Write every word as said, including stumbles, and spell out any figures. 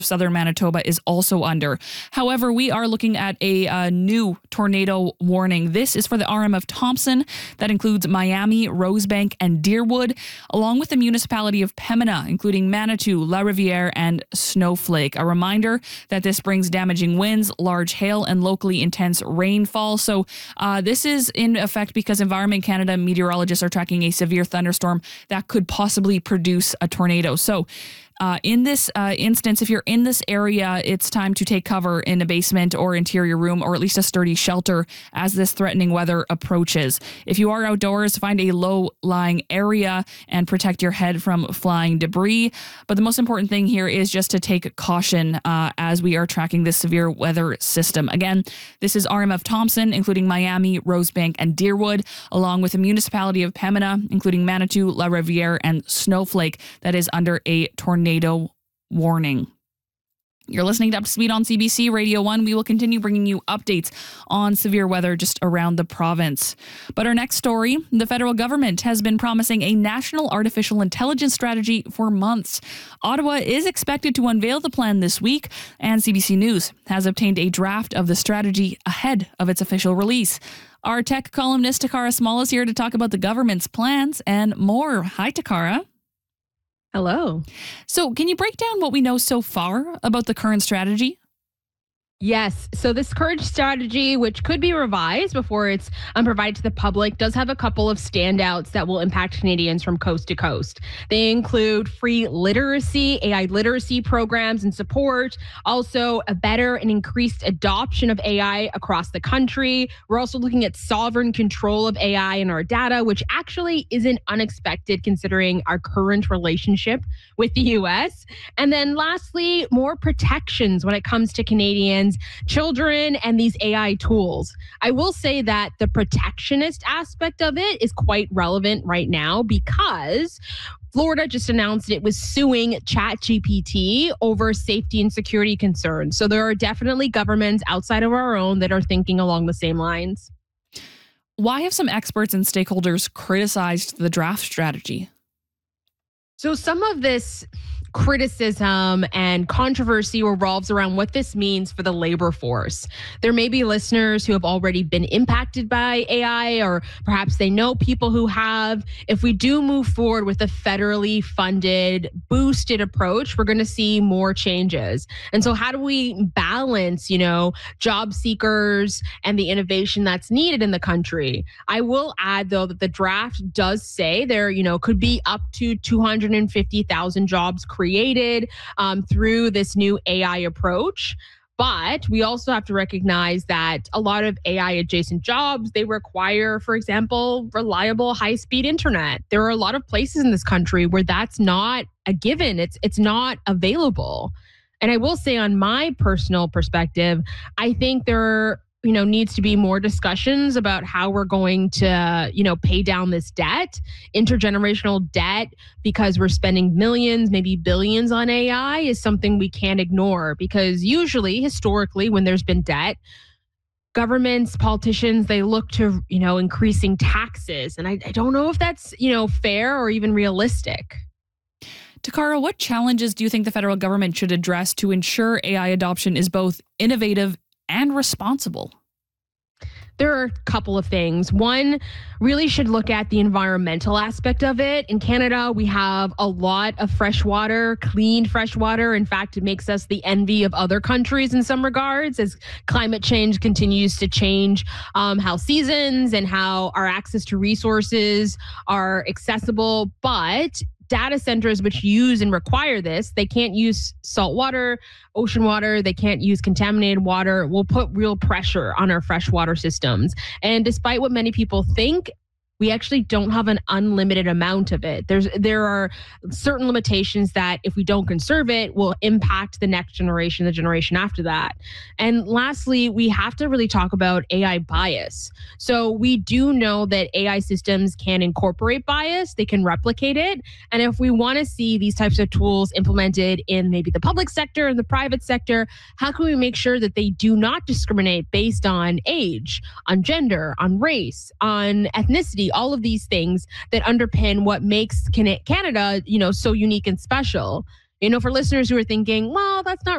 southern Manitoba is also under. However, we are looking at a uh, new tornado warning. This is for the R M of Thompson. That includes Miami, Rosebank, and Deerwood, along with the municipality of Pembina, including Manitou, La Riviere, and Snowflake. A reminder that this brings damaging winds, large hail, and locally intense rainfall. So uh, this is in effect because Environment Canada meteorologists are tracking a severe thunderstorm that could possibly produce a tornado. So Uh, in this uh, instance, if you're in this area, it's time to take cover in a basement or interior room, or at least a sturdy shelter as this threatening weather approaches. If you are outdoors, find a low-lying area and protect your head from flying debris. But the most important thing here is just to take caution uh, as we are tracking this severe weather system. Again, this is R M F Thompson, including Miami, Rosebank, and Deerwood, along with the municipality of Pembina, including Manitou, La Riviere, and Snowflake, that is under a tornado warning. You're listening to Up to Speed on C B C Radio one. We will continue bringing you updates on severe weather just around the province. But our next story, the federal government has been promising a national artificial intelligence strategy for months. Ottawa is expected to unveil the plan this week, and C B C News has obtained a draft of the strategy ahead of its official release. Our tech columnist Takara Small is here to talk about the government's plans and more. Hi, Takara. Hello. So can you break down what we know so far about the current strategy? Yes. So this current strategy, which could be revised before it's um, provided to the public, does have a couple of standouts that will impact Canadians from coast to coast. They include free literacy, A I literacy programs and support, also a better and increased adoption of A I across the country. We're also looking at sovereign control of A I and our data, which actually isn't unexpected considering our current relationship with the U S. And then lastly, more protections when it comes to Canadians, children, and these A I tools. I will say that the protectionist aspect of it is quite relevant right now because Florida just announced it was suing ChatGPT over safety and security concerns. So there are definitely governments outside of our own that are thinking along the same lines. Why have some experts and stakeholders criticized the draft strategy? So some of this criticism and controversy revolves around what this means for the labor force. There may be listeners who have already been impacted by A I, or perhaps they know people who have. If we do move forward with a federally funded, boosted approach, we're going to see more changes. And so how do we balance, you know, job seekers and the innovation that's needed in the country? I will add, though, that the draft does say there, you know, could be up to two hundred fifty thousand jobs created created um, through this new A I approach. But we also have to recognize that a lot of A I adjacent jobs, they require, for example, reliable high-speed internet. There are a lot of places in this country where that's not a given. It's it's not available. And I will say, on my personal perspective, I think there are, you know, needs to be more discussions about how we're going to, you know, pay down this debt, intergenerational debt, because we're spending millions, maybe billions on A I is something we can't ignore, because usually, historically, when there's been debt, governments, politicians, they look to, you know, increasing taxes. And I, I don't know if that's, you know, fair or even realistic. Takara, what challenges do you think the federal government should address to ensure A I adoption is both innovative and responsible? There are a couple of things. One, really should look at the environmental aspect of it. In Canada, we have a lot of fresh water, clean fresh water. In fact, it makes us the envy of other countries in some regards as climate change continues to change um, how seasons and how our access to resources are accessible. But data centers which use and require this, they can't use salt water, ocean water, they can't use contaminated water, will put real pressure on our freshwater systems. And despite what many people think, we actually don't have an unlimited amount of it. There's there are certain limitations that if we don't conserve it will impact the next generation, the generation after that. And lastly, we have to really talk about A I bias. So we do know that A I systems can incorporate bias, they can replicate it. And if we want to see these types of tools implemented in maybe the public sector and the private sector, how can we make sure that they do not discriminate based on age, on gender, on race, on ethnicity, all of these things that underpin what makes Canada, you know, so unique and special. You know, for listeners who are thinking, well, that's not